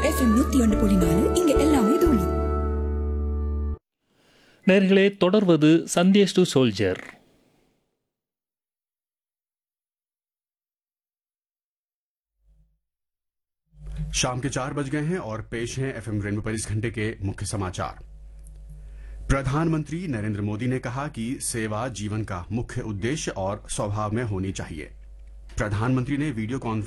FM 101.4 இங்க எல்லாமே தூளி. நேர்களே, தொடர்வது சந்தேஷ் டு சோல்ஜர். शाम के 4 बज गए हैं और पेश हैं एफएम रेनबो पर इस घंटे के मुख्य समाचार। प्रधानमंत्री नरेंद्र मोदी ने कहा कि सेवा जीवन का मुख्य उद्देश्य और स्वभाव में होनी चाहिए। प्रधानमंत्री ने वीडियो कॉन्फ्रेंस